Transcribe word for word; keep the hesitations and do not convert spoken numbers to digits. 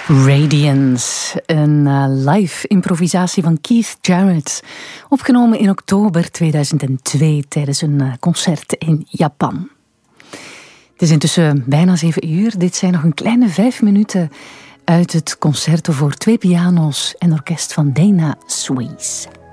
Radiance, een uh, live improvisatie van Keith Jarrett, opgenomen in oktober tweeduizend twee tijdens een uh, concert in Japan. Het is intussen bijna zeven uur. Dit zijn nog een kleine vijf minuten uit het concerto voor twee piano's en orkest van Dana Suisse.